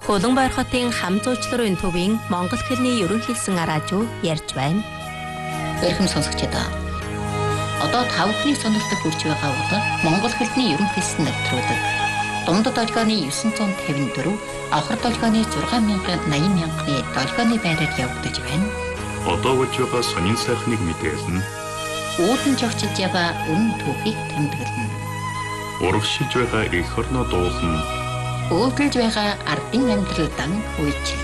Хөлбөмбөр хотын хам зуучларын төвийн Монгол хэлний ерөнхийлсөн араажуу ярьж байна. Эрхэм сонсогчдоо. Одоо та бүхний сонирхдаг хүрч байгаа бол Монгол хэлний ерөнхийлсөн нэвтрүүлэг. Дундад долгионы 954, авахар долгионы 6,80,000-ны долгионы байраар явагдаж байна. Одоо болж байгаа сонин сайхныг мэдээлнэ. Үүдэн жогчж яваа өмнө түүхийг тэмдэглэнэ. Урагшиж байгаа эх орноо дуулна. Өөдөлж байгаа ардын амьдралдан үйч.